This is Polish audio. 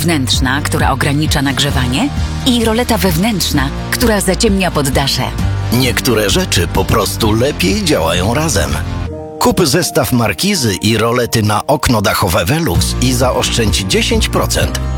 zewnętrzna, która ogranicza nagrzewanie i roleta wewnętrzna, która zaciemnia poddasze. Niektóre rzeczy po prostu lepiej działają razem. Kup zestaw markizy i rolety na okno dachowe Velux i zaoszczędź 10%.